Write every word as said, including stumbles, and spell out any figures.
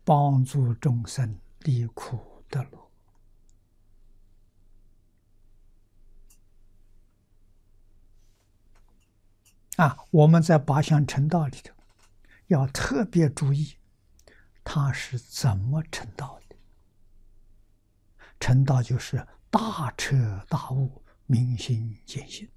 帮助众生离苦得乐。啊，我们在八相成道里头要特别注意，他是怎么成道的？成道就是大彻大悟、明心见性。